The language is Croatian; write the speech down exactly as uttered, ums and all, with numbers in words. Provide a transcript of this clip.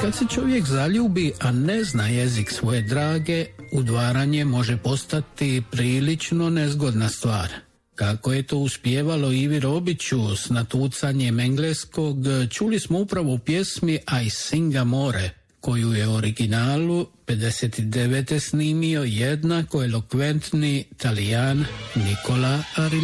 Kad se čovjek zaljubi, a ne zna jezik svoje drage, udvaranje može postati prilično nezgodna stvar. Kako je to uspijevalo Ivi Robiću s natucanjem engleskog, čuli smo upravo u pjesmi I Sing Amore, koju je u originalu pedeset devete snimio jednako elokventni Talijan Nicola Arimenti.